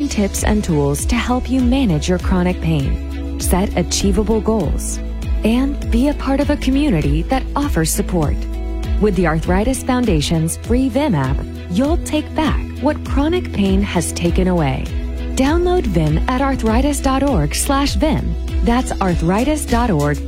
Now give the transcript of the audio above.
tips and tools to help you manage your chronic pain, set achievable goals, and be a part of a community that offers support. With the Arthritis Foundation's free Vim app, you'll take back what chronic pain has taken away. Download Vim at arthritis.org/Vim. That's arthritis.org